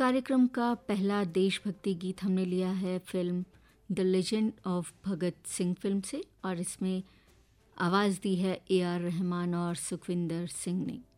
कार्यक्रम का पहला देशभक्ति गीत हमने लिया है film the legend of Bhagat Singh film से, और इसमें आवाज़ दी है AR रहमान और सुखविंदर सिंह ने।